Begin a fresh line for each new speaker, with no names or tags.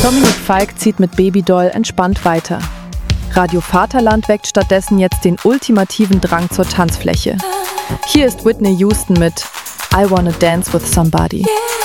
Dominik Feick zieht mit Babydoll entspannt weiter. Radio Vaterland weckt stattdessen jetzt den ultimativen Drang zur Tanzfläche. Hier ist Whitney Houston mit I Wanna Dance with Somebody.